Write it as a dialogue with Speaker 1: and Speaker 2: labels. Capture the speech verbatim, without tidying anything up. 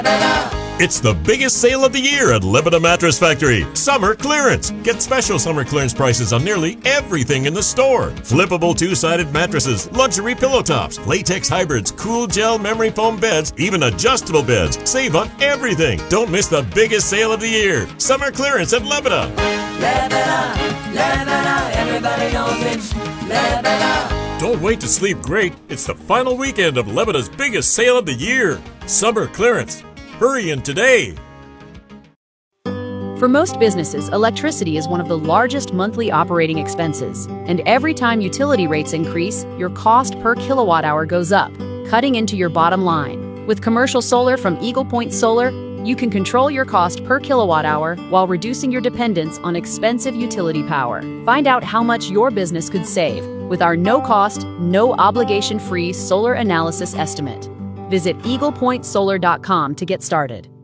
Speaker 1: It's the biggest sale of the year at Lebeda Mattress Factory. Summer clearance. Get special summer clearance prices on nearly everything in the store. Flippable two-sided mattresses, luxury pillow tops, latex hybrids, cool gel memory foam beds, even adjustable beds. Save on everything. Don't miss the biggest sale of the year. Summer clearance at Lebeda.
Speaker 2: Lebeda, Lebeda, everybody knows it's Lebeda.
Speaker 1: Don't wait to sleep great. It's the final weekend of Lebeda's biggest sale of the year. Summer clearance. Hurry in today!
Speaker 3: For most businesses, electricity is one of the largest monthly operating expenses. And every time utility rates increase, your cost per kilowatt hour goes up, cutting into your bottom line. With commercial solar from Eagle Point Solar, you can control your cost per kilowatt hour while reducing your dependence on expensive utility power. Find out how much your business could save with our no-cost, no-obligation-free solar analysis estimate. Visit eagle point solar dot com to get started.